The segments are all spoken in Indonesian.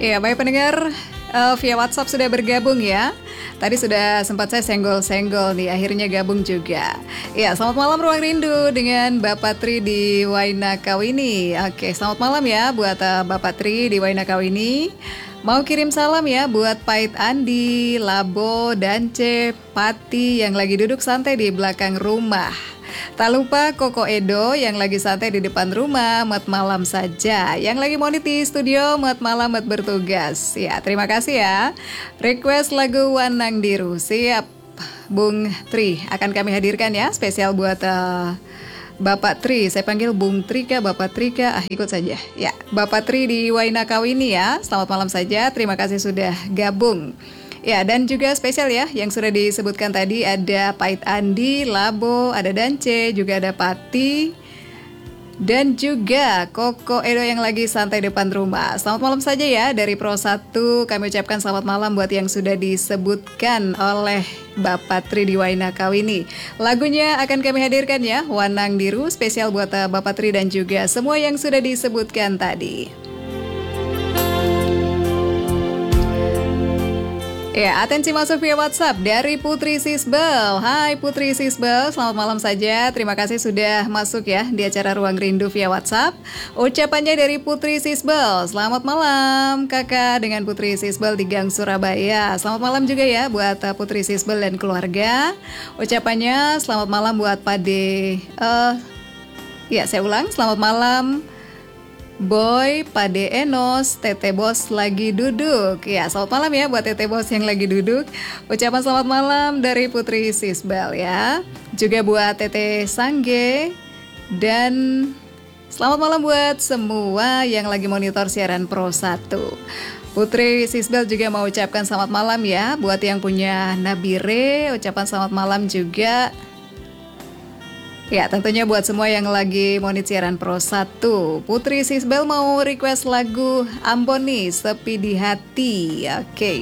Ya, baik pendengar, via WhatsApp sudah bergabung ya. Tadi sudah sempat saya senggol-senggol nih, akhirnya gabung juga. Ya, selamat malam Ruang Rindu dengan Bapak Tri di Wainakawini. Oke, selamat malam ya buat Bapak Tri di Wainakawini. Mau kirim salam ya buat Pait Andi, Labo, Dance, Pati yang lagi duduk santai di belakang rumah. Tak lupa Koko Edo yang lagi santai di depan rumah, mat malam saja. Yang lagi monit di studio, mat malam, mat bertugas. Ya, terima kasih ya. Request lagu Wanang Diru, siap Bung Tri akan kami hadirkan ya, spesial buat Bapak Tri. Saya panggil Bung Trika, Bapak Trika, ikut saja. Ya, Bapak Tri di Wainakawini ya. Selamat malam saja, terima kasih sudah gabung. Ya, dan juga spesial ya, yang sudah disebutkan tadi ada Pait Andi, Labo, ada Dance, juga ada Pati, dan juga Koko Edo yang lagi santai depan rumah. Selamat malam saja ya, dari Pro 1 kami ucapkan selamat malam buat yang sudah disebutkan oleh Bapak Tri di Wainakawini. Lagunya akan kami hadirkan ya, Wanang Diru, spesial buat Bapak Tri dan juga semua yang sudah disebutkan tadi. Ya, atensi masuk via WhatsApp dari Putri Sisbel. Hai Putri Sisbel, selamat malam saja. Terima kasih sudah masuk ya di acara Ruang Rindu via WhatsApp. Ucapannya dari Putri Sisbel. Selamat malam kakak dengan Putri Sisbel di Gang Surabaya. Selamat malam juga ya buat Putri Sisbel dan keluarga. Ucapannya selamat malam buat Pade. Ya, saya ulang. Selamat malam Boy, Pade Enos, Tete Bos lagi duduk. Ya, selamat malam ya buat Tete Bos yang lagi duduk. Ucapan selamat malam dari Putri Sisbel ya. Juga buat Tete Sangge. Dan selamat malam buat semua yang lagi monitor siaran Pro 1. Putri Sisbel juga mau ucapkan selamat malam ya buat yang punya Nabire. Ucapan selamat malam juga. Ya, tentunya buat semua yang lagi monit siaran Pro 1. Putri Sisbel mau request lagu Amboni, Sepi di Hati. Oke.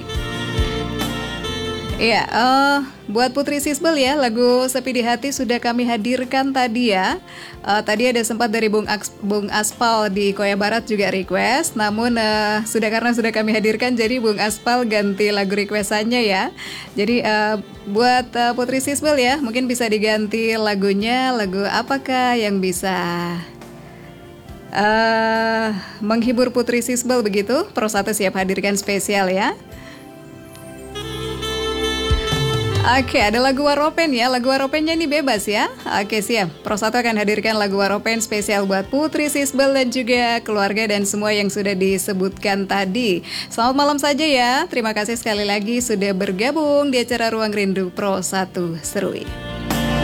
Ya, buat Putri Sisbel ya, lagu Sepi di Hati sudah kami hadirkan tadi ya. Tadi ada sempat dari Bung Aspal di Koya Barat juga request. Namun karena sudah kami hadirkan, jadi Bung Aspal ganti lagu requestannya ya. Jadi buat Putri Sisbel ya, mungkin bisa diganti lagunya. Lagu apakah yang bisa menghibur Putri Sisbel begitu? Pro 1 siap hadirkan spesial ya. Oke, ada lagu Waropen ya. Lagu Waropennya ini bebas ya. Oke, siap. Pro 1 akan hadirkan lagu Waropen spesial buat Putri Sisbel dan juga keluarga dan semua yang sudah disebutkan tadi. Selamat malam saja ya. Terima kasih sekali lagi sudah bergabung di acara Ruang Rindu Pro 1 Serui.